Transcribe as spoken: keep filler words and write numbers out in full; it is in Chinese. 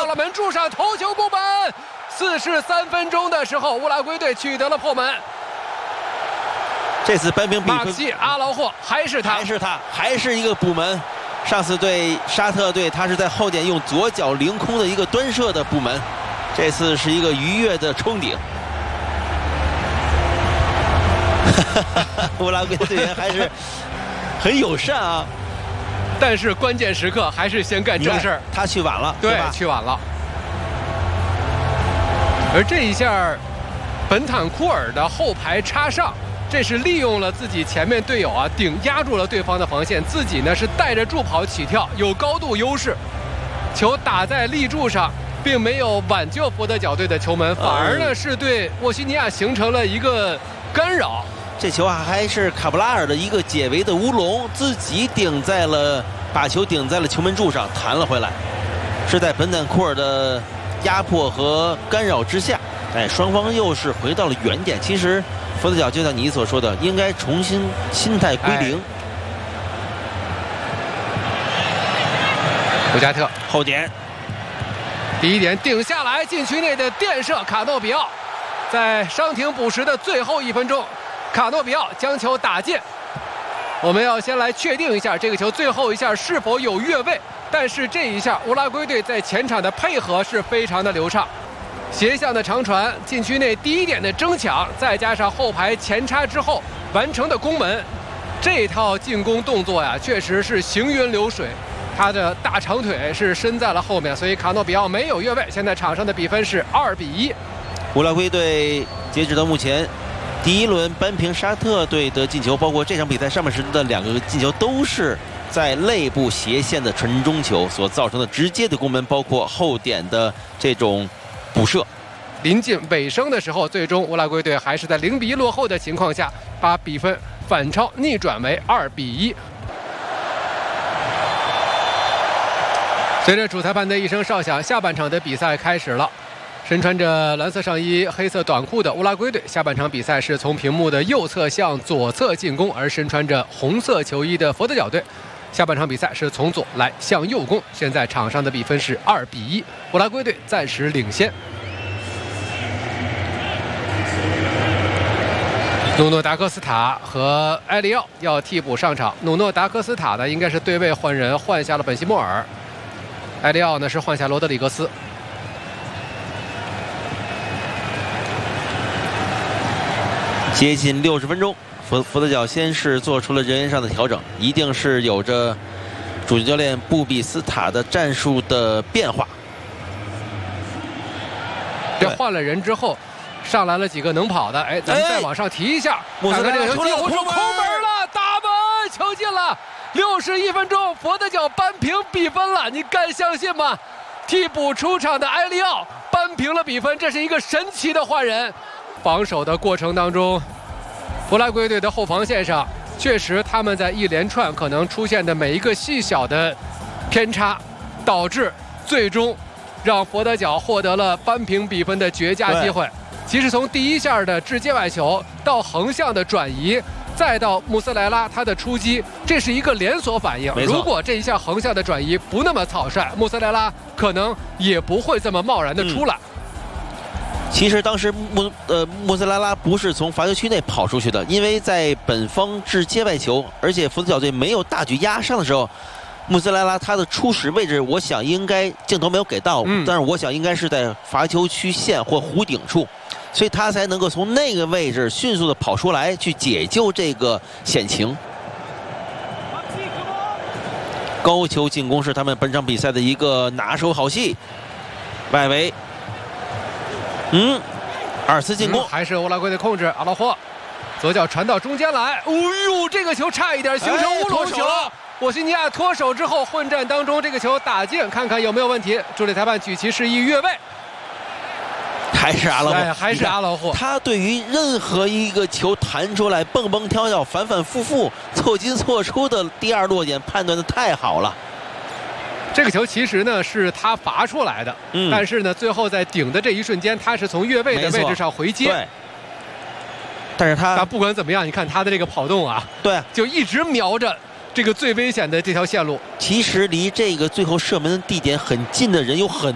到了门柱上，头球攻门。四十三分钟的时候，乌拉圭队取得了破门。 这次扳平比分， 马克西阿劳霍还是他， 还是他，还是一个补门。上次对沙特队，他是在后点用左脚凌空的一个端射的补门，这次是一个愉悦的冲顶。乌拉圭队员还是很友善啊， 但是关键时刻还是先干正事儿。 他去晚了， 对， 对吧？ 去晚了。而这一下，本坦库尔的后排插上。这是利用了自己前面队友啊顶压住了对方的防线，自己呢是带着助跑起跳，有高度优势，球打在立柱上，并没有挽救佛得角队的球门，反而呢是对沃西尼亚形成了一个干扰。 这球啊还是卡布拉尔的一个解围的乌龙，自己顶在了把球顶在了球门柱上，弹了回来，是在本坦库尔的压迫和干扰之下，哎，双方又是回到了原点。其实。佛得角就像你所说的，应该重新心态归零。 布加特后点， 第一点顶下来，禁区内的垫射，卡诺比奥在伤停补时的最后一分钟，卡诺比奥将球打进。我们要先来确定一下这个球最后一下是否有越位，但是这一下乌拉圭队在前场的配合是非常的流畅。斜向的长传，禁区内第一点的争抢，再加上后排前插之后完成的攻门，这套进攻动作呀，确实是行云流水。他的大长腿是伸在了后面，所以卡诺比奥没有越位。现在场上的比分是二比一。 乌拉圭队截止到目前，第一轮扳平沙特队的进球，包括这场比赛上半时的两个进球，都是在肋部斜线的传中球所造成的直接的攻门，包括后点的这种补射。 临近尾声的时候，最终乌拉圭队还是在零比一落后的情况下，把比分反超逆转为二比一。随着主裁判的一声哨响，下半场的比赛开始了。身穿着蓝色上衣、黑色短裤的乌拉圭队，下半场比赛是从屏幕的右侧向左侧进攻；而身穿着红色球衣的佛得角队，下半场比赛是从左来向右攻。现在场上的比分是二比一，乌拉圭队暂时领先。努诺达科斯塔和埃利奥要替补上场。努诺达科斯塔呢，应该是对位换人，换下了本西莫尔；埃利奥呢是换下罗德里格斯。 接近六十分钟，佛佛得角先是做出了人员上的调整，一定是有着主教练布比斯塔的战术的变化。 这换了人之后，上来了几个能跑的，哎，咱们再往上提一下， 穆斯莱拉看看这个球，我说空门了，打门，球进了。六十一分钟，佛得角扳平比分了，你敢相信吗？替补出场的埃利奥扳平了比分，这是一个神奇的换人。防守的过程当中，乌拉圭队的后防线上确实他们在一连串可能出现的每一个细小的偏差，导致最终让佛得角获得了扳平比分的绝佳机会。其实从第一下的掷界外球到横向的转移，再到穆斯莱拉他的出击，这是一个连锁反应。如果这一下横向的转移不那么草率，穆斯莱拉可能也不会这么贸然的出来。嗯， 其实当时穆呃穆斯拉拉不是从罚球区内跑出去的，因为在本方掷界外球，而且佛得角队没有大举压上的时候，穆斯拉拉他的初始位置，我想应该镜头没有给到，嗯、但是我想应该是在罚球区线或弧顶处，所以他才能够从那个位置迅速的跑出来，去解救这个险情。高球进攻是他们本场比赛的一个拿手好戏，外围。嗯，二次进攻、嗯、 还是乌拉圭的控制，阿劳霍左脚传到中间来，哦呦，这个球差一点形成乌龙球了。沃西尼亚脱手之后，混战当中这个球打进，看看有没有问题。助理裁判举旗示意越位， 还是阿劳霍， 哎、还是阿劳霍。 他对于任何一个球弹出来，蹦蹦跳跳，反反复复，错进错出的第二落点判断的太好了。 这个球其实呢是他罚出来的，嗯、但是呢最后在顶的这一瞬间，他是从越位的位置上回接。 对。但是他， 但不管怎么样，你看他的这个跑动啊， 对， 就一直瞄着这个最危险的这条线路。 其实离这个最后射门的地点很近的人有很